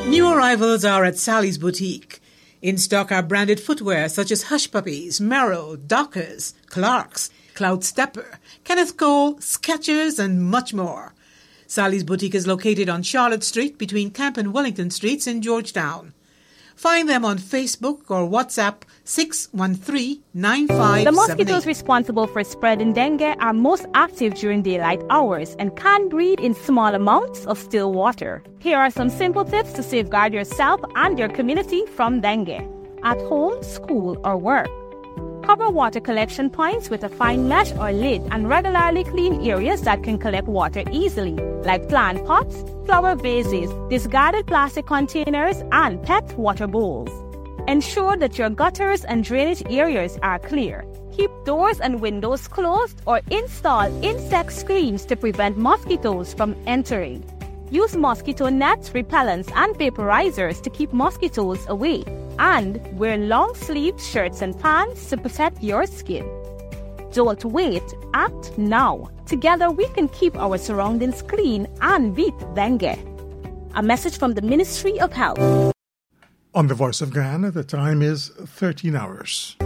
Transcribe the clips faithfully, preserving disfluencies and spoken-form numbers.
New arrivals are at Sally's Boutique. In stock are branded footwear such as Hush Puppies, Merrell, Dockers, Clarks, Cloud Stepper, Kenneth Cole, Skechers, and much more. Sally's Boutique is located on Charlotte Street between Camp and Wellington Streets in Georgetown. Find them on Facebook or WhatsApp six one three, nine five seven eight. The mosquitoes responsible for spreading dengue are most active during daylight hours and can breed in small amounts of still water. Here are some simple tips to safeguard yourself and your community from dengue. At home, school, or work. Cover water collection points with a fine mesh or lid and regularly clean areas that can collect water easily, like plant pots, flower vases, discarded plastic containers, and pet water bowls. Ensure that your gutters and drainage areas are clear. Keep doors and windows closed or install insect screens to prevent mosquitoes from entering. Use mosquito nets, repellents, and vaporizers to keep mosquitoes away. And wear long-sleeved shirts and pants to protect your skin. Don't wait, act now. Together we can keep our surroundings clean and beat dengue. A message from the Ministry of Health. On the Voice of Guyana, the time is thirteen hours.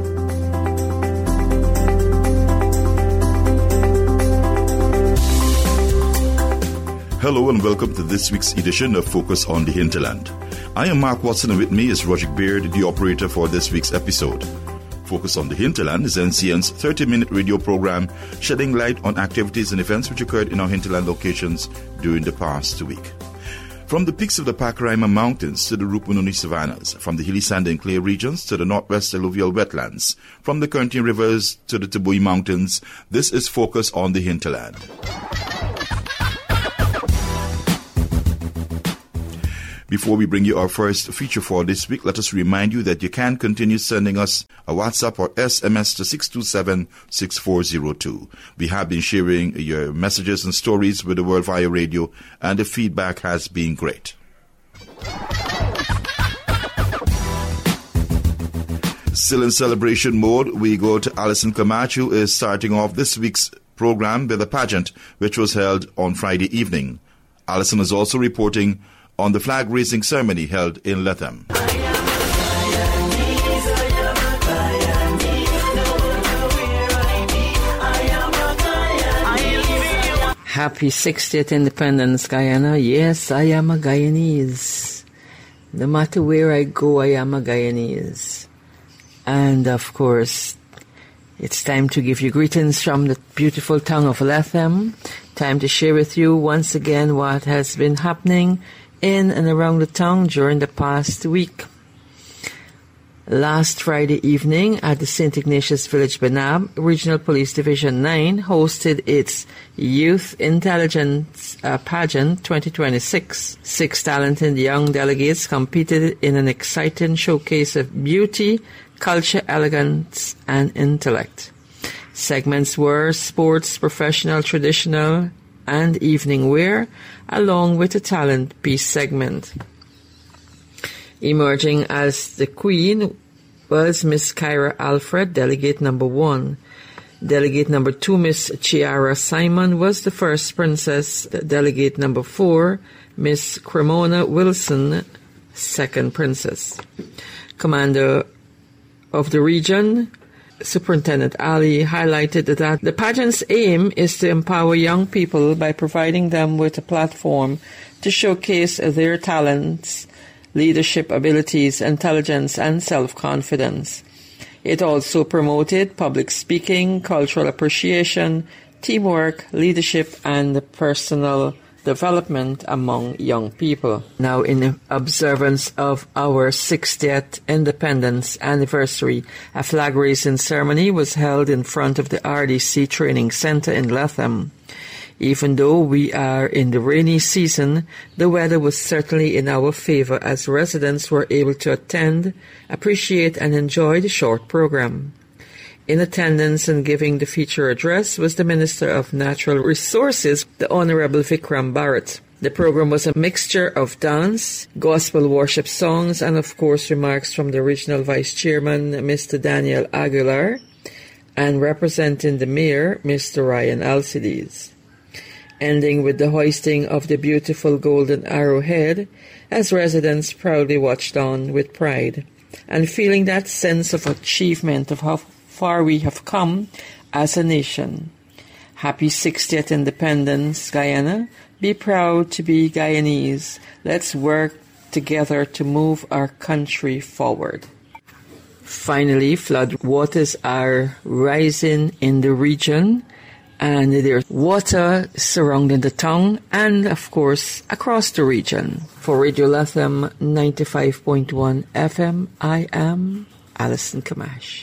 Hello and welcome to this week's edition of Focus on the Hinterland. I am Mark Watson and with me is Roger Beard, the operator for this week's episode. Focus on the Hinterland is N C N's thirty-minute radio program shedding light on activities and events which occurred in our hinterland locations during the past week. From the peaks of the Pacaraima Mountains to the Rupununi Savannas, from the hilly sand and clay regions to the northwest alluvial wetlands, from the Currentine Rivers to the Tabui Mountains, this is Focus on the Hinterland. Before we bring you our first feature for this week, let us remind you that you can continue sending us a WhatsApp or S M S to six two seven, six four zero two. We have been sharing your messages and stories with the World via Radio, and the feedback has been great. Still in celebration mode, we go to Alison Camacho, who is starting off this week's program with a pageant which was held on Friday evening. Alison is also reporting on the flag-raising ceremony held in Lethem. Happy sixtieth Independence, Guyana. Yes, I am a Guyanese. No matter where I go, I am a Guyanese. And, of course, it's time to give you greetings from the beautiful town of Lethem. Time to share with you once again what has been happening in and around the town during the past week. Last Friday evening at the Saint Ignatius Village Benab, Regional Police Division nine hosted its Youth Intelligence uh, Pageant twenty twenty-six. Six talented young delegates competed in an exciting showcase of beauty, culture, elegance, and intellect. Segments were sports, professional, traditional, and evening wear, along with a talent piece segment. Emerging as the queen was Miss Kyra Alfred, delegate number one. Delegate number two, Miss Chiara Simon, was the first princess. Delegate number four, Miss Cremona Wilson, second princess. Commander of the region, Superintendent Ali, highlighted that the pageant's aim is to empower young people by providing them with a platform to showcase their talents, leadership abilities, intelligence, and self-confidence. It also promoted public speaking, cultural appreciation, teamwork, leadership, and personal development among young people. Now, in observance of our sixtieth Independence anniversary, a flag-raising ceremony was held in front of the R D C Training Center in Lethem. Even though we are in the rainy season, the weather was certainly in our favor as residents were able to attend, appreciate, and enjoy the short program. In attendance and giving the feature address was the Minister of Natural Resources, the Honorable Vikram Bharat. The program was a mixture of dance, gospel worship songs, and of course remarks from the Regional Vice Chairman, Mister Daniel Aguilar, and representing the Mayor, Mister Ryan Alcides. ending with the hoisting of the beautiful golden arrowhead as residents proudly watched on with pride and feeling that sense of achievement of how far we have come as a nation. Happy sixtieth Independence, Guyana. Be proud to be Guyanese. Let's work together to move our country forward. Finally, flood waters are rising in the region, and there's water surrounding the town and, of course, across the region. For Radio Latham ninety-five point one F M, I am Alison Kamash.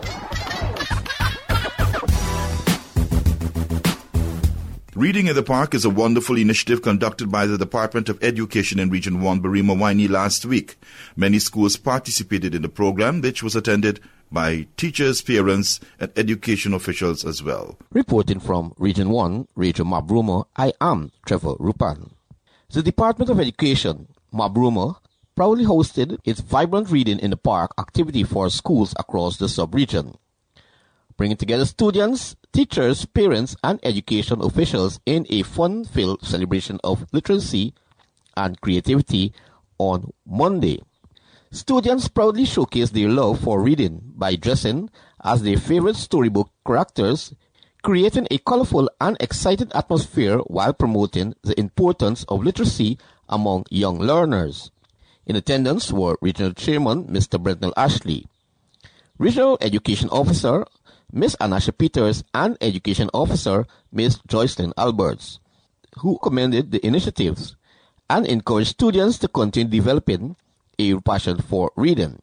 Reading in the Park is a wonderful initiative conducted by the Department of Education in Region one, Berrima-Waini, last week. Many schools participated in the program, which was attended by teachers, parents, and education officials as well. Reporting from Region one, Radio Mabruma, I am Trevor Rupan. The Department of Education, Mabruma, proudly hosted its Vibrant Reading in the Park activity for schools across the sub-region, bringing together students, teachers, parents, and education officials in a fun-filled celebration of literacy and creativity on Monday. Students proudly showcased their love for reading by dressing as their favorite storybook characters, creating a colorful and exciting atmosphere while promoting the importance of literacy among young learners. In attendance were Regional Chairman Mister Brentnell Ashley, Regional Education Officer Miz Anasha Peters, and Education Officer Miz Joycelyn Alberts, who commended the initiatives and encouraged students to continue developing a passion for reading.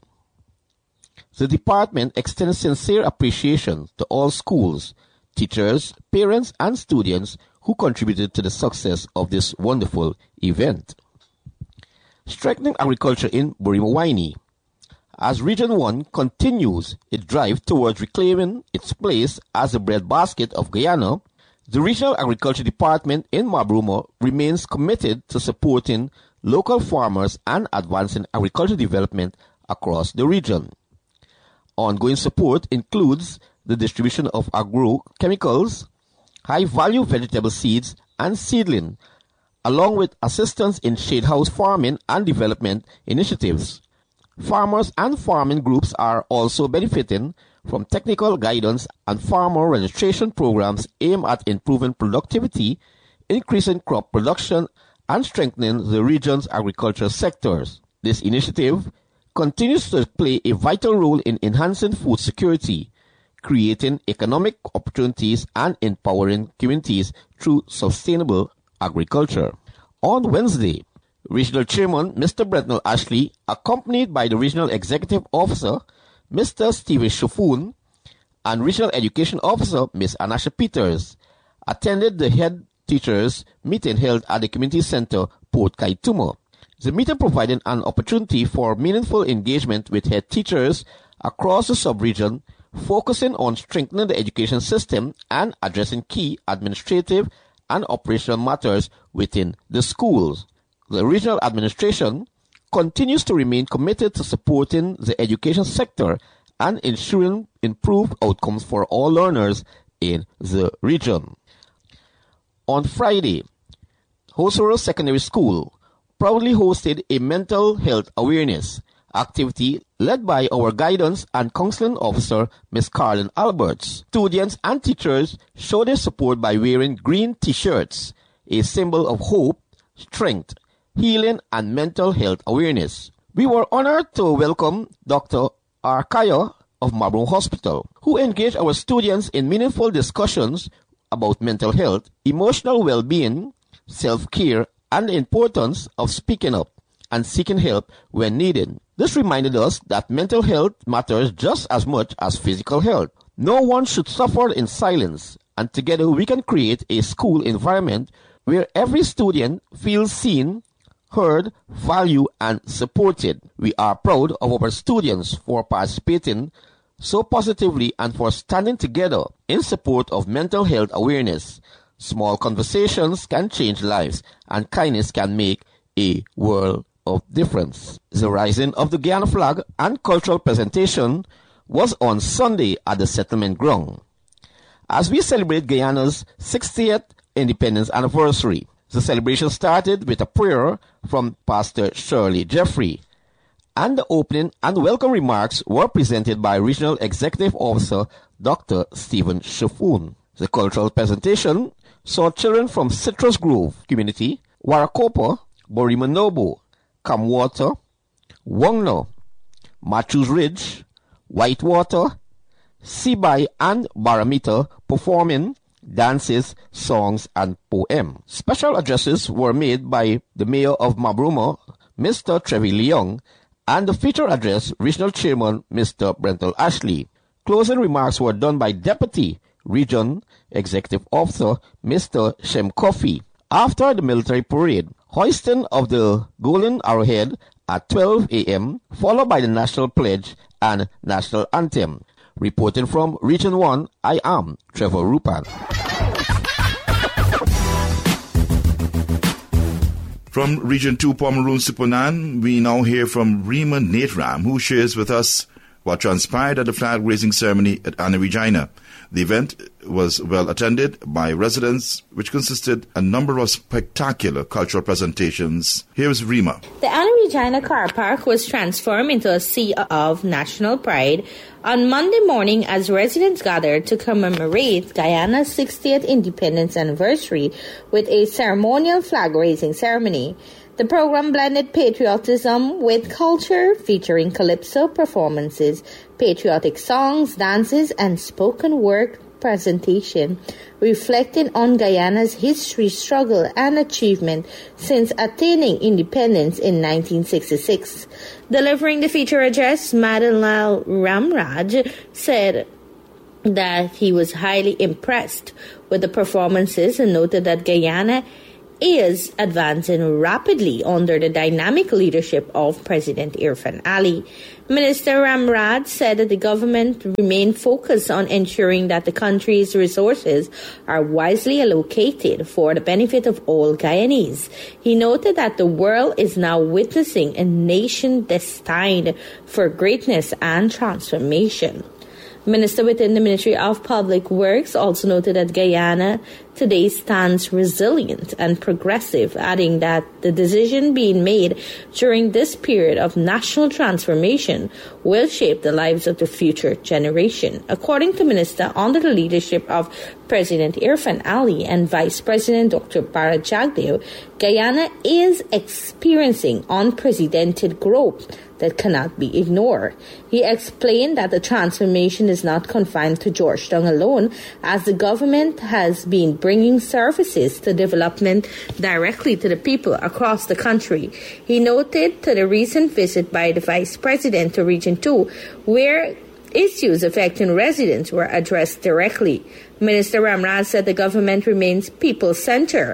The department extends sincere appreciation to all schools, teachers, parents, and students who contributed to the success of this wonderful event. Strengthening agriculture in Berrima-Waini. As Region one continues its drive towards reclaiming its place as the breadbasket of Guyana, the Regional Agriculture Department in Mabruma remains committed to supporting local farmers and advancing agricultural development across the region. Ongoing support includes the distribution of agrochemicals, high-value vegetable seeds, and seedling, along with assistance in shade house farming and development initiatives. Farmers and farming groups are also benefiting from technical guidance and farmer registration programs aimed at improving productivity, increasing crop production, and strengthening the region's agricultural sectors. This initiative continues to play a vital role in enhancing food security, creating economic opportunities, and empowering communities through sustainable agriculture. On Wednesday, Regional Chairman Mister Brentnell Ashley, accompanied by the Regional Executive Officer Mister Stephen Shufun and Regional Education Officer Miz Anasha Peters, attended the head teachers meeting held at the Community Center, Port Kaituma. The meeting provided an opportunity for meaningful engagement with head teachers across the sub-region, focusing on strengthening the education system and addressing key administrative and operational matters within the schools. The regional administration continues to remain committed to supporting the education sector and ensuring improved outcomes for all learners in the region. On Friday, Hosoro Secondary School proudly hosted a mental health awareness activity led by our guidance and counseling officer, Miz Carlin Alberts. Students and teachers showed their support by wearing green t-shirts, a symbol of hope, strength, healing, and mental health awareness. We were honored to welcome Doctor Arkaya of Mabruma Hospital, who engaged our students in meaningful discussions about mental health, emotional well-being, self-care, and the importance of speaking up and seeking help when needed. This reminded us that mental health matters just as much as physical health. No one should suffer in silence, and together we can create a school environment where every student feels seen, heard, valued, and supported. We are proud of our students for participating so positively and for standing together in support of mental health awareness. Small conversations can change lives, and kindness can make a world of difference. The rising of the Guyana flag and cultural presentation was on Sunday at the settlement ground. As we celebrate Guyana's sixtieth independence anniversary. The celebration started with a prayer from Pastor Shirley Jeffrey, and the opening and welcome remarks were presented by Regional Executive Officer Doctor Stephen Shaffoon. The cultural presentation saw children from Citrus Grove community, Warakopa, Borimanobo, Camwater, Wongno, Matthews Ridge, Whitewater, Sibai and Baramita performing dances, songs, and poems. Special addresses were made by the Mayor of Mabruma, Mister Trevi Leong, and the feature address, Regional Chairman Mister Brental Ashley. Closing remarks were done by Deputy Region Executive Officer Mister Shem Coffey. After the military parade, hoisting of the Golden Arrowhead at twelve a.m., followed by the National Pledge and National Anthem. Reporting from Region one, I am Trevor Rupan. From Region two, Pomeroon Sipunan, we now hear from Rima Natram, who shares with us what transpired at the flag-raising ceremony at Anna Regina. The event was well attended by residents, which consisted a number of spectacular cultural presentations. Here's Rima. The Anna Regina Car Park was transformed into a sea of national pride on Monday morning as residents gathered to commemorate Guyana's sixtieth independence anniversary with a ceremonial flag-raising ceremony. The program blended patriotism with culture, featuring calypso performances, patriotic songs, dances, and spoken word presentation, reflecting on Guyana's history, struggle, and achievement since attaining independence in nineteen sixty-six. Delivering the feature address, Madanlal Ramraj said that he was highly impressed with the performances and noted that Guyana is advancing rapidly under the dynamic leadership of President Irfan Ali. Minister Ramraj said that the government remain focused on ensuring that the country's resources are wisely allocated for the benefit of all Guyanese. He noted that the world is now witnessing a nation destined for greatness and transformation. Minister within the Ministry of Public Works also noted that Guyana today stands resilient and progressive, adding that the decision being made during this period of national transformation will shape the lives of the future generation. According to Minister, under the leadership of President Irfan Ali and Vice President Doctor Bharat Jagdeo, Guyana is experiencing unprecedented growth that cannot be ignored. He explained that the transformation is not confined to Georgetown alone, as the government has been bringing services to development directly to the people across the country. He noted to the recent visit by the Vice President to Region two, where issues affecting residents were addressed directly. Minister Ramraj said the government remains people-centered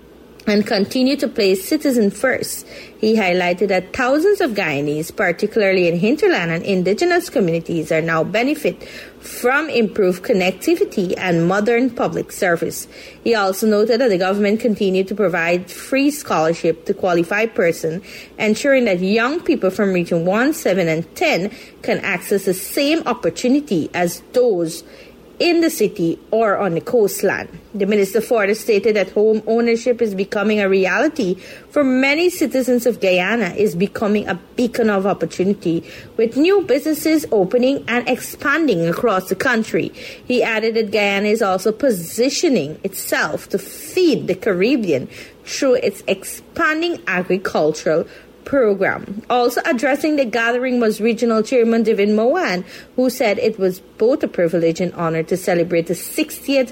and continue to place citizen first. He highlighted that thousands of Guyanese, particularly in hinterland and indigenous communities, are now benefit from improved connectivity and modern public service. He also noted that the government continued to provide free scholarship to qualified persons, ensuring that young people from Region one, seven, and ten can access the same opportunity as those in the city or on the coastline. The minister further stated that home ownership is becoming a reality for many citizens of Guyana, is becoming a beacon of opportunity, with new businesses opening and expanding across the country. He added that Guyana is also positioning itself to feed the Caribbean through its expanding agricultural program. Also addressing the gathering was Regional Chairman Divin Mohan, who said it was both a privilege and honor to celebrate the sixtieth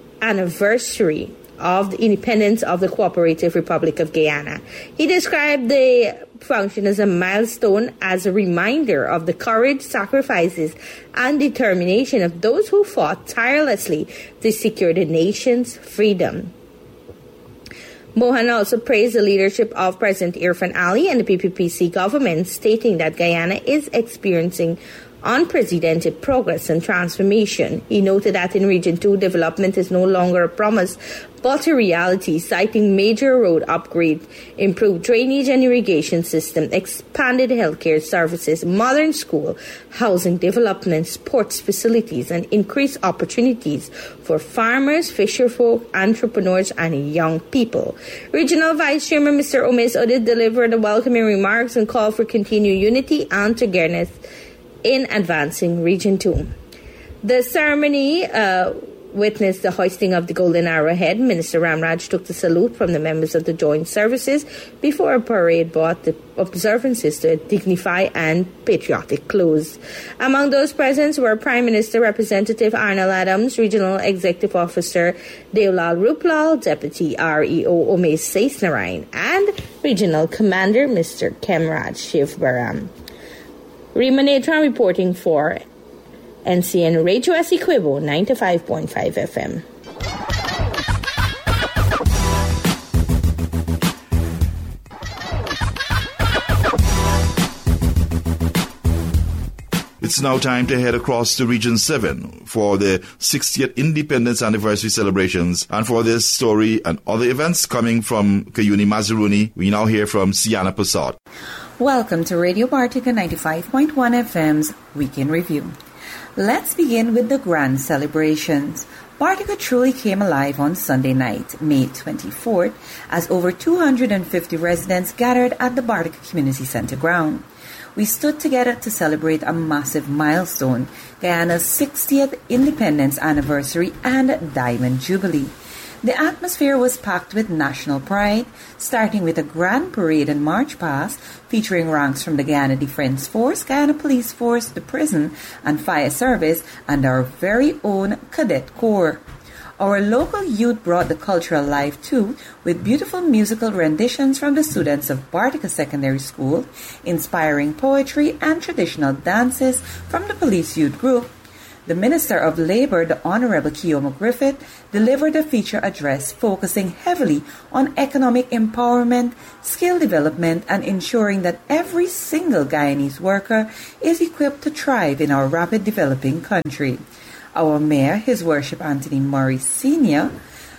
anniversary of the independence of the Cooperative Republic of Guyana. He described the function as a milestone, as a reminder of the courage, sacrifices, and determination of those who fought tirelessly to secure the nation's freedom. Mohan also praised the leadership of President Irfan Ali and the P P P C government, stating that Guyana is experiencing unprecedented progress and transformation. He noted that in Region two, development is no longer a promise, but a reality, citing major road upgrade, improved drainage and irrigation system, expanded healthcare services, modern school, housing development, sports facilities, and increased opportunities for farmers, fisherfolk, entrepreneurs, and young people. Regional Vice Chairman Mister Omis Odid delivered the welcoming remarks and called for continued unity and togetherness in advancing Region two. The ceremony uh, witnessed the hoisting of the Golden Arrowhead. Minister Ramraj took the salute from the members of the joint services before a parade brought the observances to a dignified and patriotic close. Among those present were Prime Minister Representative Arnold Adams, Regional Executive Officer Deolal Ruplal, Deputy R E O Umesh Sesnarayan, and Regional Commander Mister Kemraj Shivbaram. Rima Netran reporting for N C N Radio Essequibo, ninety-five point five F M. It's now time to head across to Region seven for the sixtieth Independence Anniversary celebrations. And for this story and other events coming from Kayuni Mazaruni, we now hear from Sienna Passat. Welcome to Radio Bartica ninety-five point one F M's Weekend Review. Let's begin with the grand celebrations. Bartica truly came alive on Sunday night, May twenty-fourth, as over two hundred fifty residents gathered at the Bartica Community Center ground. We stood together to celebrate a massive milestone, Guyana's sixtieth Independence Anniversary and Diamond Jubilee. The atmosphere was packed with national pride, starting with a grand parade and march past featuring ranks from the Guyana Defence Force, Guyana Police Force, the prison and fire service, and our very own Cadet Corps. Our local youth brought the cultural life too, with beautiful musical renditions from the students of Bartica Secondary School, inspiring poetry and traditional dances from the police youth group. The Minister of Labour, the Honourable Keoma Griffith, delivered a feature address focusing heavily on economic empowerment, skill development, and ensuring that every single Guyanese worker is equipped to thrive in our rapid developing country. Our Mayor, His Worship Anthony Murray Senior,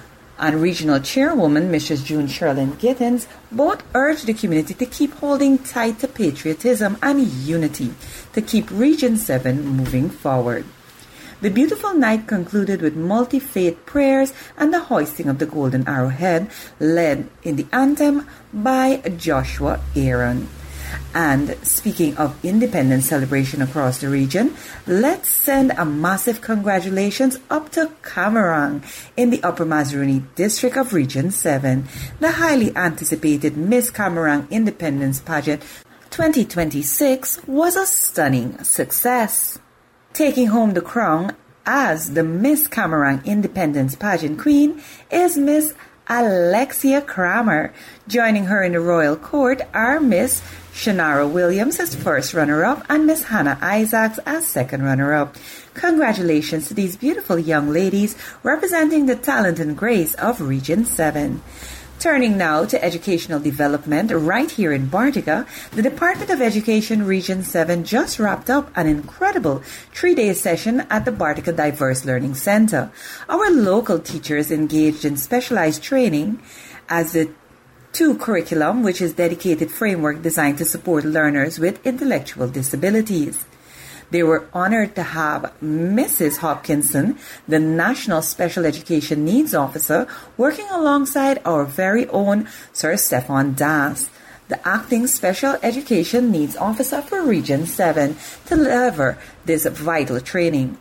and Regional Chairwoman, Missus June Sherlyn Gittins, both urged the community to keep holding tight to patriotism and unity to keep Region seven moving forward. The beautiful night concluded with multi-faith prayers and the hoisting of the Golden Arrowhead, led in the anthem by Joshua Aaron. And speaking of independence celebration across the region, let's send a massive congratulations up to Camarang in the Upper Mazaruni district of Region seven. The highly anticipated Miss Camarang Independence Pageant twenty twenty-six was a stunning success. Taking home the crown as the Miss Camarang Independence Pageant Queen is Miss Alexia Kramer. Joining her in the royal court are Miss Shannara Williams as first runner-up and Miss Hannah Isaacs as second runner-up. Congratulations to these beautiful young ladies representing the talent and grace of Region seven. Turning now to educational development right here in Bartica, the Department of Education Region seven just wrapped up an incredible three-day session at the Bartica Diverse Learning Center. Our local teachers engaged in specialized training as the two curriculum, which is dedicated framework designed to support learners with intellectual disabilities. They were honored to have Missus Hopkinson, the National Special Education Needs Officer, working alongside our very own Sir Stefan Das, the Acting Special Education Needs Officer for Region seven, to deliver this vital training.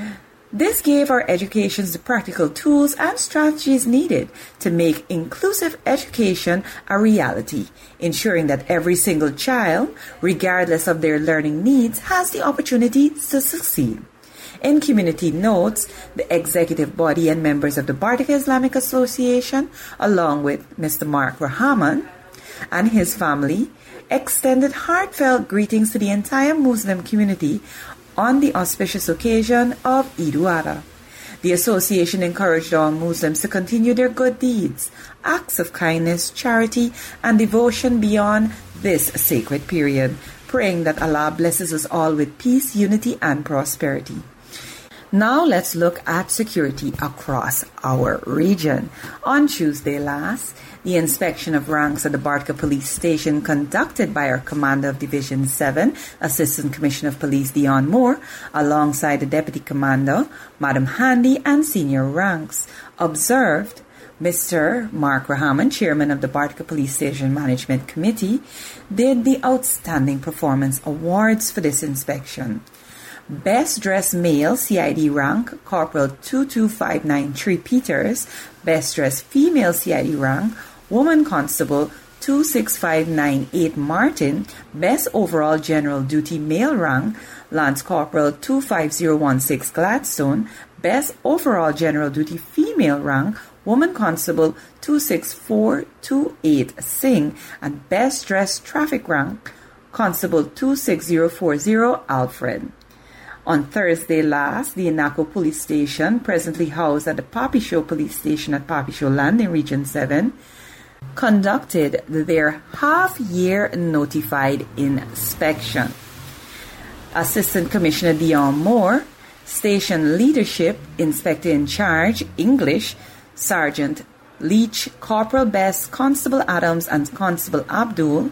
This gave our educators the practical tools and strategies needed to make inclusive education a reality, ensuring that every single child, regardless of their learning needs, has the opportunity to succeed. In community notes, the executive body and members of the Bartica Islamic Association, along with Mister Mark Rahman and his family, extended heartfelt greetings to the entire Muslim community on the auspicious occasion of Eid al-Adha. The association encouraged all Muslims to continue their good deeds, acts of kindness, charity, and devotion beyond this sacred period. praying that Allah blesses us all with peace, unity, and prosperity. Now let's look at security across our region. On Tuesday last, the inspection of ranks at the Bartica Police Station conducted by our Commander of Division seven, Assistant Commissioner of Police Dion Moore, alongside the Deputy Commander, Madam Handy, and senior ranks, observed Mister Mark Rahaman, Chairman of the Bartica Police Station Management Committee, did the Outstanding Performance Awards for this inspection. Best Dressed Male C I D rank, Corporal two two five nine three Peters. Best Dressed Female C I D rank, Woman Constable two six five nine eight Martin. Best Overall General Duty Male rank, Lance Corporal two five zero one six Gladstone. Best Overall General Duty Female rank, Woman Constable two six four two eight Singh. And Best Dressed Traffic rank, Constable two six zero four zero Alfred. On Thursday last, the Inaco Police Station, presently housed at the Papi Show Police Station at Papi Show Land in Region seven, conducted their half-year notified inspection. Assistant Commissioner Dion Moore, Station Leadership, Inspector in Charge, English, Sergeant Leach, Corporal Best, Constable Adams, and Constable Abdul,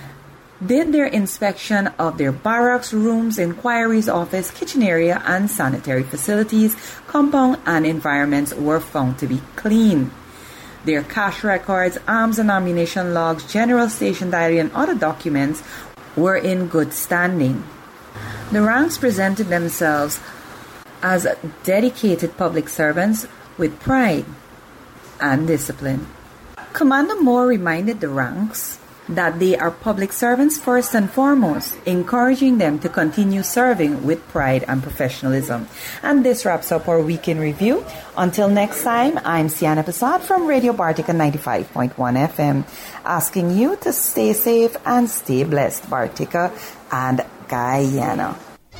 did their inspection of their barracks, rooms, inquiries office, kitchen area, and sanitary facilities, compound, and environments were found to be clean. Their cash records, arms and ammunition logs, general station diary, and other documents were in good standing. The ranks presented themselves as dedicated public servants with pride and discipline. Commander Moore reminded the ranks that they are public servants first and foremost, encouraging them to continue serving with pride and professionalism. And this wraps up our week in review. Until next time, I'm Sienna Prasad from Radio Bartica ninety-five point one F M, asking you to stay safe and stay blessed, Bartica and Guyana.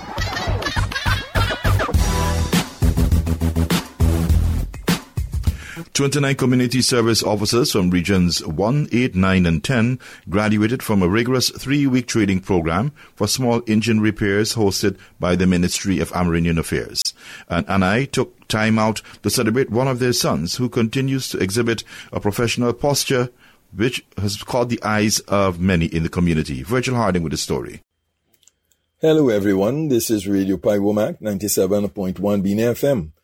twenty-nine community service officers from regions one, eight, nine, and ten graduated from a rigorous three-week training program for small engine repairs hosted by the Ministry of Amerindian Affairs. And N I took time out to celebrate one of their sons who continues to exhibit a professional posture which has caught the eyes of many in the community. Virgil Harding with the story. Hello everyone, this is Radio Pai Womack ninety-seven point one Bean F M.